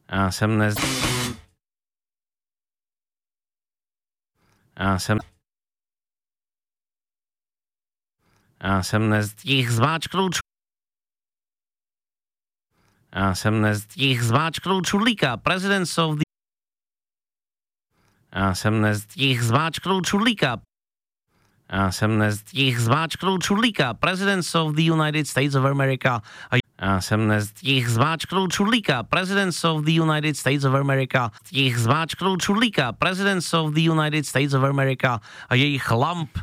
Já jsem nez... Já jsem nezdihl zmáčknout... Já jsem nezdihl zmáčknout čudlíka. Presidents of the... Já jsem nezdihl zmáčknout čudlíka. Já jsem nezdihl zmáčknout čudlíka. Presidents of the United States of America. Já jsem nezdihl zmáčknout čudlíka. Presidents of the United States of America. Zdihl zmáčknout čudlíka. Presidents of the United States of America. A jejich lamp